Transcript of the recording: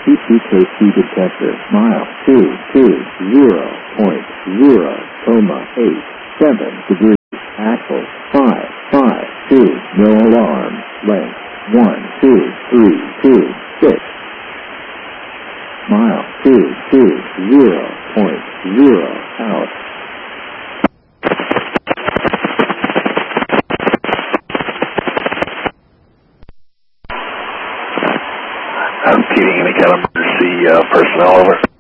TTKC detector, mile 220.87 degrees, axle 552, no alarm, length 12326, mile 220.0 out. I'm getting any kind of emergency personnel over.